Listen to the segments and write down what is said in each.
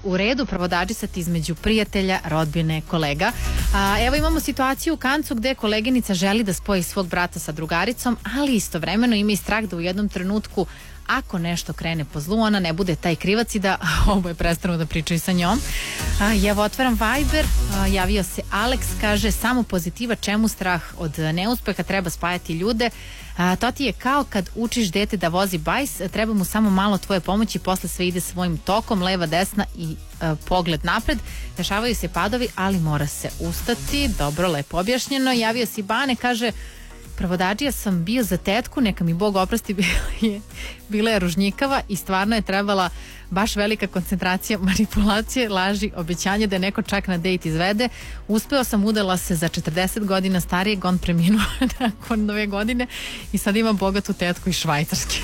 u redu provodadžisati između prijatelja, rodbine, kolega. Evo imamo situaciju u Kancu gde koleginica želi da spoji svog brata sa drugaricom, ali istovremeno ima i strah da u jednom trenutku ako nešto krene po zlu, ona ne bude taj krivac i da oboje prestanu da pričaju sa njom. Evo, otvaram Viber, javio se Alex, kaže samo pozitiva, čemu strah od neuspeha, treba spajati ljude. To ti je kao kad učiš dete da vozi bajs, treba mu samo malo tvoje pomoći, posle sve ide svojim tokom, leva, desna i pogled napred. Dešavaju se padovi, ali mora se ustati. Dobro, lepo objašnjeno. Javio se Bane, kaže provodadžija sam bio za tetku, neka mi Bog oprosti, bila je ružnjikava i stvarno je trebala baš velika koncentracija, manipulacije, laži, obećanje da je neko čak na dejt izvede. Uspeo sam, udala se za 40 godina starijeg, on preminuo nakon 2 godine i sad imam bogatu tetku iz Švajcarske.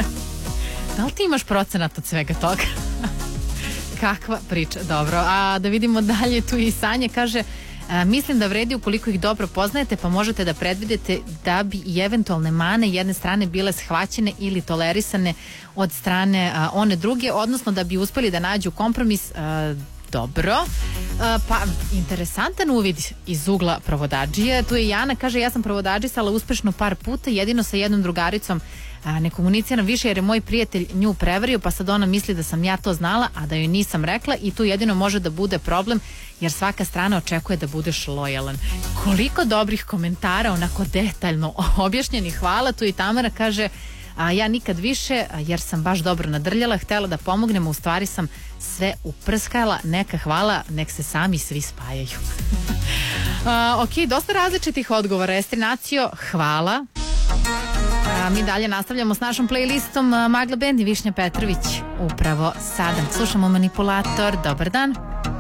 Da li ti imaš procenat od svega toga? Kakva priča, dobro. A da vidimo dalje, tu i Sanja kaže mislim da vredi ukoliko ih dobro poznajete, pa možete da predvidite da bi i eventualne mane jedne strane bile shvaćene ili tolerisane od strane one druge, odnosno da bi uspeli da nađu kompromis. Dobro, pa interesantan uvid iz ugla provodadžije. Tu je Jana, kaže ja sam provodadžisala uspešno par puta, jedino sa jednom drugaricom ne komuniciram više jer je moj prijatelj nju prevario, pa sad ona misli da sam ja to znala, a da joj nisam rekla i tu jedino može da bude problem jer svaka strana očekuje da budeš lojalan. Koliko dobrih komentara, onako detaljno objašnjeni, hvala. Tu i Tamara kaže ja nikad više jer sam baš dobro nadrljala, htela da pomognem, u stvari sam sve uprskala, neka hvala, nek se sami svi spajaju. Ok, dosta različitih odgovora. Estrinacio, hvala. Mi dalje nastavljamo s našom playlistom Magla Band i Višnja Petrović upravo sada. Slušamo Manipulator, dobar dan.